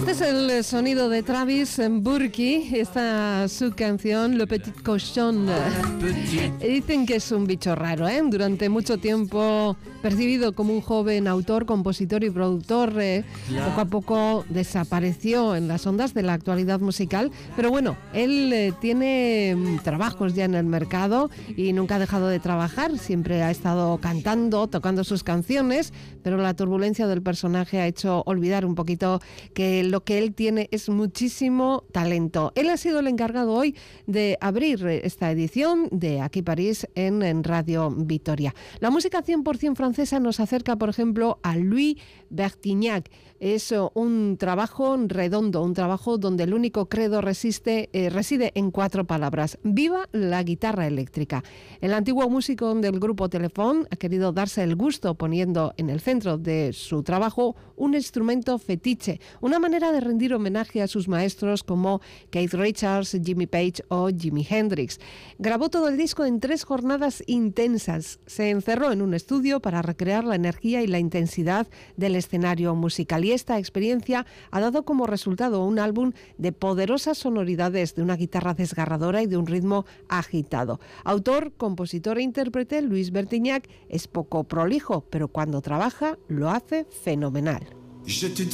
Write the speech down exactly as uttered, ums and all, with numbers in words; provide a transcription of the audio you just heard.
Este es el sonido de Travis Burki, esta su canción Le Petit Cochon. Dicen que es un bicho raro, ¿eh? Durante mucho tiempo percibido como un joven autor, compositor y productor, eh, poco a poco desapareció en las ondas de la actualidad musical, pero bueno, él eh, tiene trabajos ya en el mercado y nunca ha dejado de trabajar, siempre ha estado cantando, tocando sus canciones, pero la turbulencia del personaje ha hecho olvidar un poquito que lo que él tiene es muchísimo talento. Él ha sido el encargado hoy de abrir esta edición de Aquí París en, en Radio Vitoria. La música cien por ciento francesa nos acerca, por ejemplo, a Louis Bertignac. Es un trabajo redondo, un trabajo donde el único credo resiste, eh, reside en cuatro palabras: viva la guitarra eléctrica. El antiguo músico del grupo Telefón ha querido darse el gusto poniendo en el centro de su trabajo un instrumento fetiche, una manera de rendir homenaje a sus maestros como Keith Richards, Jimmy Page o Jimi Hendrix. Grabó todo el disco en tres jornadas intensas. Se encerró en un estudio para recrear la energía y la intensidad del escenario musical. Y esta experiencia ha dado como resultado un álbum de poderosas sonoridades, de una guitarra desgarradora y de un ritmo agitado. Autor, compositor e intérprete, Louis Bertignac es poco prolijo, pero cuando trabaja lo hace fenomenal.